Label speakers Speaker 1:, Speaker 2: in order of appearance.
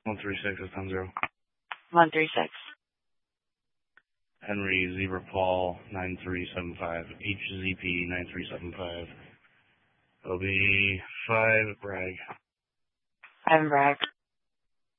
Speaker 1: 136 is 10-0.
Speaker 2: 136.
Speaker 1: Henry Zebra Paul 9375. HZP 9375. It'll be 5 Bragg.
Speaker 2: 5 Bragg.